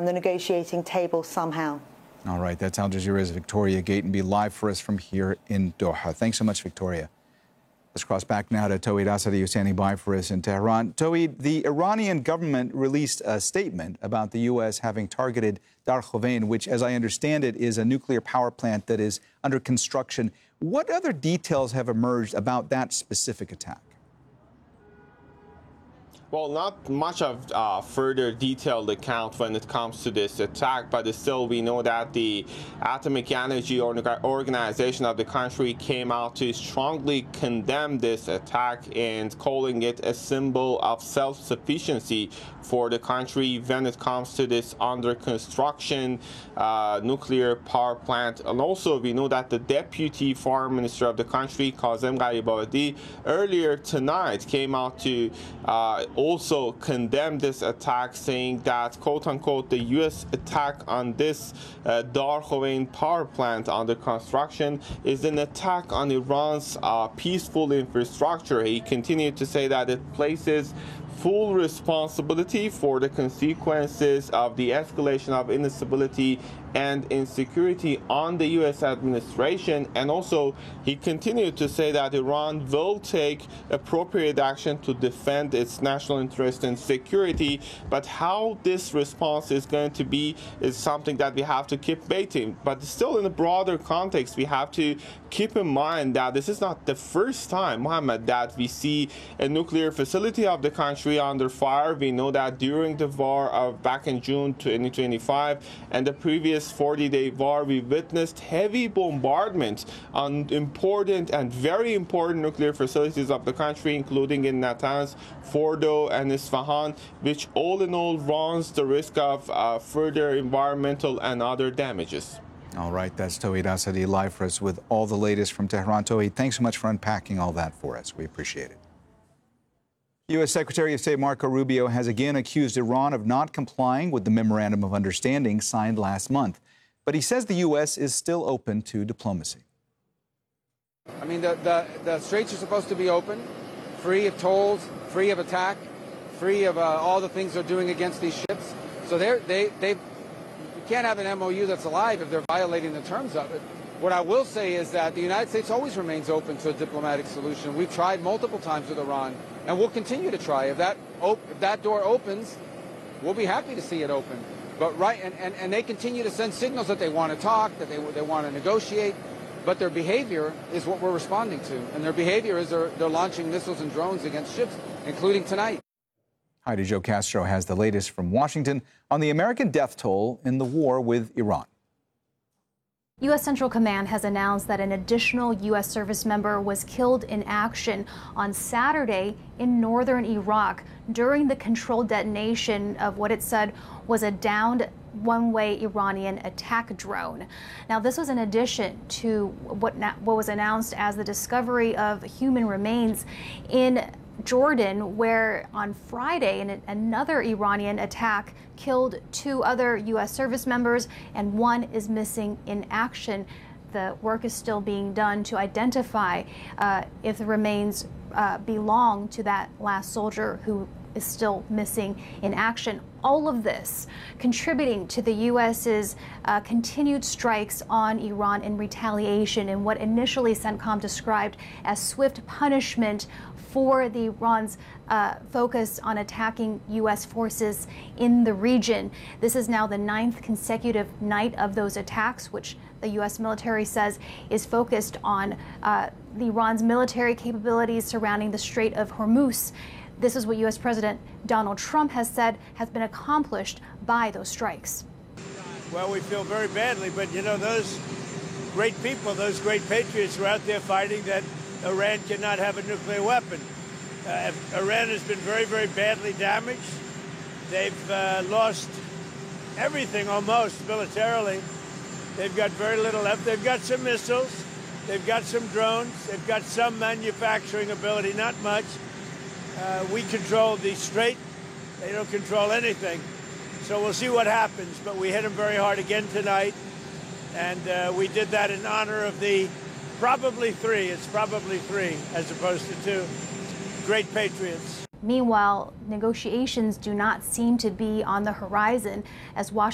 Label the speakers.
Speaker 1: the negotiating table somehow.
Speaker 2: All right, that's Al Jazeera's Victoria Gatenby live for us from here in Doha. Thanks so much, Victoria. Let's cross back now to Towhid Asadi, who's standing by for us in Tehran. Towhid, the Iranian government released a statement about the U.S. having targeted Dar Khovein, which, as I understand it, is a nuclear power plant that is under construction. What other details have emerged about that specific attack?
Speaker 3: Well, not much of further detailed account when it comes to this attack, but still we know that the Atomic Energy Organization of the country came out to strongly condemn this attack and calling it a symbol of self-sufficiency for the country when it comes to this under construction nuclear power plant. And also we know that the Deputy Foreign Minister of the country, Kazem Gharibabadi, earlier tonight came out to also condemn this attack, saying that, quote-unquote, the U.S. attack on this Dar Khovein power plant under construction is an attack on Iran's peaceful infrastructure. He continued to say that it places full responsibility for the consequences of the escalation of instability and insecurity on the U.S. administration. And also, he continued to say that Iran will take appropriate action to defend its national interest and security. But how this response is going to be is something that we have to keep debating. But still, in a broader context, we have to keep in mind that this is not the first time, Mohammed, that we see a nuclear facility of the country under fire. We know that during the war of back in June 2025 and the previous 40-day war, we witnessed heavy bombardment on important and very important nuclear facilities of the country, including in Natanz, Fordo, and Isfahan, which all in all runs the risk of further environmental and other damages.
Speaker 2: All right, that's Towhid Asadi live for us with all the latest from Tehran. Towhid, thanks so much for unpacking all that for us. We appreciate it. U.S. Secretary of State Marco Rubio has again accused Iran of not complying with the Memorandum of Understanding signed last month. But he says the U.S. is still open to diplomacy.
Speaker 4: I mean, the straits are supposed to be open, free of tolls, free of attack, free of all the things they're doing against these ships. So you can't have an MOU that's alive if they're violating the terms of it. What I will say is that the United States always remains open to a diplomatic solution. We've tried multiple times with Iran, and we'll continue to try. If that door opens, we'll be happy to see it open. But and they continue to send signals that they want to talk, that they want to negotiate, but their behavior is what we're responding to. And their behavior is they're launching missiles and drones against ships, including tonight.
Speaker 2: Heidi Jo Castro has the latest from Washington on the American death toll in the war with Iran.
Speaker 5: U.S. Central Command has announced that an additional U.S. service member was killed in action on Saturday in northern Iraq during the controlled detonation of what it said was a downed one-way Iranian attack drone. Now, this was in addition to what was announced as the discovery of human remains in Jordan, where on Friday another Iranian attack killed 2 other U.S. service members and 1 is missing in action. The work is still being done to identify if the remains belong to that last soldier who is still missing in action. All of this contributing to the U.S.'s continued strikes on Iran in retaliation in what initially CENTCOM described as swift punishment for the Iran's focus on attacking U.S. forces in the region. This is now the 9th consecutive night of those attacks, which the U.S. military says is focused on Iran's military capabilities surrounding the Strait of Hormuz. This is what U.S. President Donald Trump has said has been accomplished by those strikes.
Speaker 6: Well, we feel very badly, but you know, those great people, those great patriots were out there fighting that Iran cannot have a nuclear weapon. Iran has been very, very badly damaged. They've lost everything almost militarily. They've got very little left. They've got some missiles. They've got some drones. They've got some manufacturing ability, not much. We control the strait. They don't control anything. So we'll see what happens. But we hit them very hard again tonight. And we did that in honor of the probably 3. It's probably 3 as opposed to 2 great patriots.
Speaker 5: Meanwhile, negotiations do not seem to be on the horizon as Washington